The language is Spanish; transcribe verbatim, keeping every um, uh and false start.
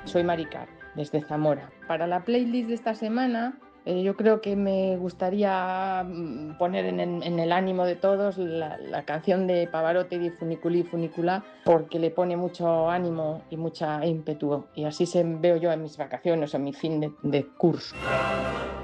Soy Maricar, desde Zamora. Para la playlist de esta semana, eh, yo creo que me gustaría mm, poner en, el- en el ánimo de todos la, la canción de Pavarotti di Funiculi Funicula, porque le pone mucho ánimo y mucha ímpetu. Y así se veo yo en mis vacaciones o en mi fin de de curso.